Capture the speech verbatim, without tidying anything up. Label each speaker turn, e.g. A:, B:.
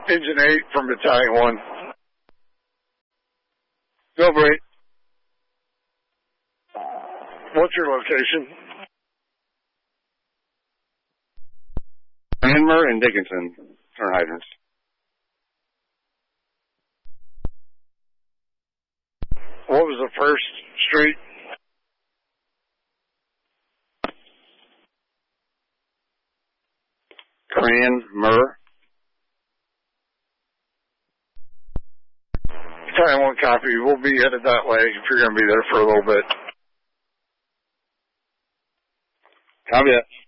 A: Engine eight from Battalion one. Go, Brady. What's your location?
B: Hanmer and Dickinson. Turn hydrants.
A: What was the first street?
B: Korean, Murr.
A: Battalion one copy. We'll be headed that way if you're going to be there for a little bit.
B: Copy that.